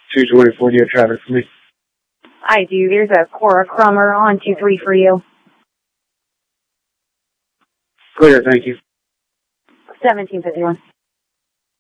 224, do you have traffic for me? I do. There's a Cora Crummer on 2-3 for you. Clear, thank you. 1751.